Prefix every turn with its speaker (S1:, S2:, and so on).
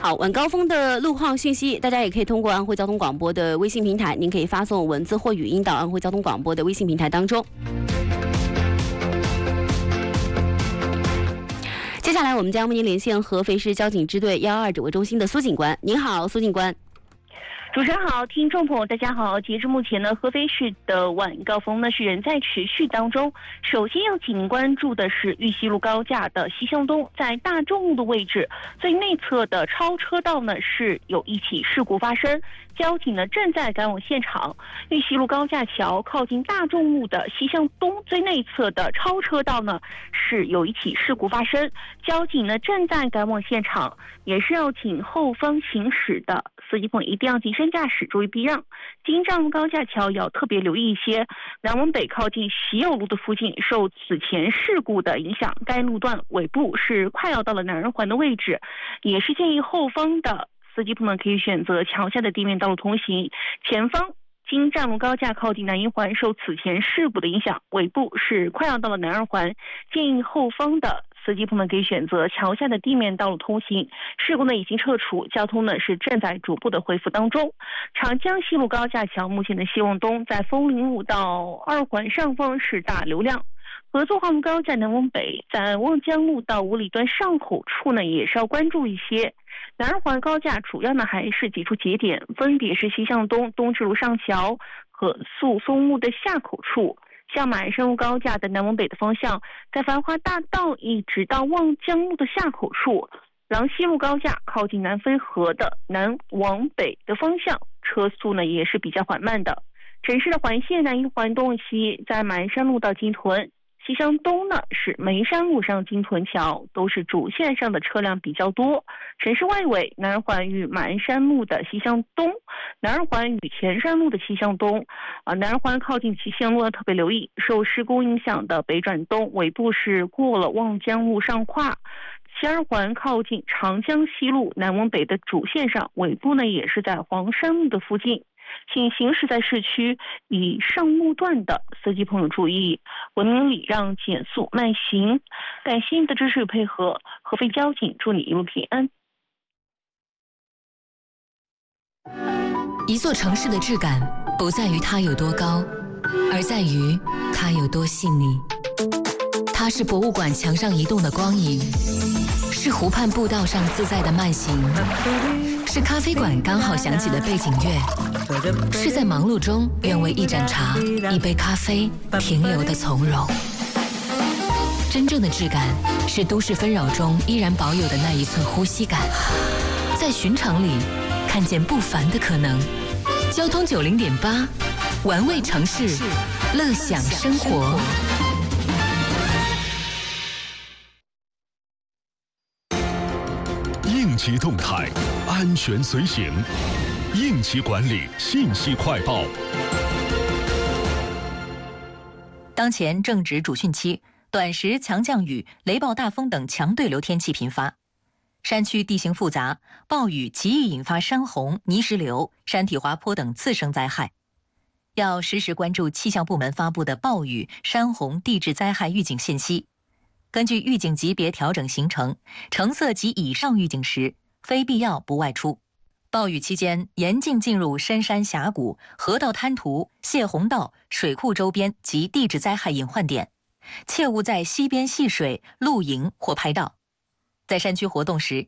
S1: 好，晚高峰的路况讯息，大家也可以通过安徽交通广播的微信平台，您可以发送文字或语音到安徽交通广播的微信平台当中。接下来，我们将为您连线合肥市交警支队112指挥中心的苏警官。您好，苏警官。
S2: 主持人好，听众朋友大家好。截至目前呢，合肥市的晚高峰呢是仍在持续当中。首先要请关注的是玉溪路高架的西向东，在大众路的位置最内侧的超车道呢是有一起事故发生，交警呢正在赶往现场。玉溪路高架桥靠近大众路的西向东最内侧的超车道呢是有一起事故发生，交警呢正在赶往现场，也是要请后方行驶的司机朋友一定要谨慎驾驶，注意避让。京藏路高架桥要特别留意一些，南往北靠近喜友路的附近受此前事故的影响，该路段尾部是快要到了南二环的位置，也是建议后方的司机朋友可以选择桥下的地面道路通行。前方京藏路高架靠近南一环受此前事故的影响，尾部是快要到了南二环，建议后方的司机朋友们可以选择桥下的地面道路通行。事故呢已经撤除，交通呢是正在逐步的恢复当中。长江西路高架桥目前的西往东，在枫林路到二环上方是大流量。合作化路高架南往北，在望江路到五里端上口处呢也是要关注一些。南二环高架主要呢还是几处节点，分别是西向东东直路上桥和宿松路的下口处。像马鞍山路高架的南往北的方向，在繁华大道一直到望江路的下口处，郎西路高架靠近南汾河的南往北的方向，车速呢也是比较缓慢的。城市的环线南一环东西，在马鞍山路到金屯，西向东呢是眉山路上金屯桥，都是主线上的车辆比较多。城市外围南二环与马鞍山路的西向东，南二环与前山路的西向东，南二环靠近齐县路要特别留意，受施工影响的北转东尾部是过了望江路上跨。西二环靠近长江西路南往北的主线上，尾部呢也是在黄山路的附近。请行驶在市区以上路段的司机朋友注意，文明礼让，减速慢行。感谢您的支持与配合，合肥交警祝你一路平安。
S3: 一座城市的质感不在于它有多高，而在于它有多细腻。它是博物馆墙上移动的光影，是湖畔步道上自在的慢行，是咖啡馆刚好响起的背景乐，是在忙碌中愿为一盏茶、一杯咖啡停留的从容。真正的质感是都市纷扰中依然保有的那一寸呼吸感，在寻常里看见不凡的可能。交通90.8，玩味城市，乐享生活。
S4: 应急动态，安全随行，应急管理信息快报。
S5: 当前正值主汛期，短时强降雨、雷暴大风等强对流天气频发，山区地形复杂，暴雨极易引发山洪、泥石流、山体滑坡等次生灾害。要实时关注气象部门发布的暴雨、山洪、地质灾害预警信息。根据预警级别调整行程，橙色及以上预警时，非必要不外出。暴雨期间，严禁进入深山峡谷、河道滩涂、泄洪道、水库周边及地质灾害隐患点，切勿在溪边戏水、露营或拍照。在山区活动时，